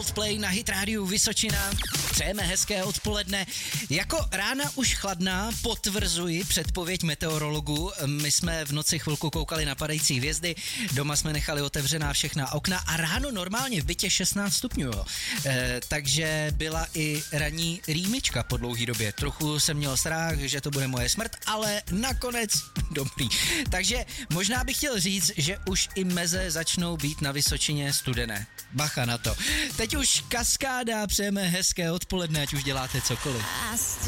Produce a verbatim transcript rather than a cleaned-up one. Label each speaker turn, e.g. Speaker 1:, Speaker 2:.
Speaker 1: Coldplay na Hit Radio Vysočina. Přejeme hezké odpoledne. Jako rána už chladná, potvrzuji předpověď meteorologů. My jsme v noci chvilku koukali na padající hvězdy, doma jsme nechali otevřená všechna okna a ráno normálně v bytě šestnáct stupňů. Jo. E, takže byla i ranní rýmička po dlouhý době. Trochu jsem měl strach, že to bude moje smrt, ale nakonec dobrý. Takže možná bych chtěl říct, že už i meze začnou být na Vysočině studené. Bacha na to. Teď už Kaskáda, přejeme hezké odpoledne, ať už děláte cokoliv.